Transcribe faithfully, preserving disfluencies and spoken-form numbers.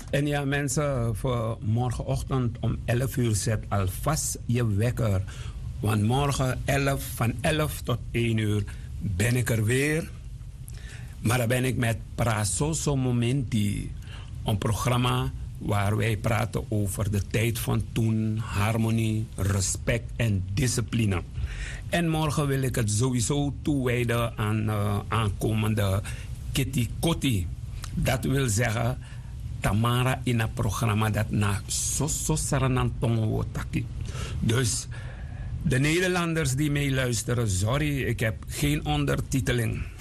En ja, mensen, voor morgenochtend om elf uur zet alvast je wekker. Want morgen elf, van elf tot één uur ben ik er weer. Maar dan ben ik met Prasoso Momenti, een programma waar wij praten over de tijd van toen, harmonie, respect en discipline. En morgen wil ik het sowieso toewijden aan uh, aankomende Kitty Kotti. Dat wil zeggen Tamara in het programma dat na Soso Saranantongo Wotaki. Dus de Nederlanders die meeluisteren, sorry, ik heb geen ondertiteling.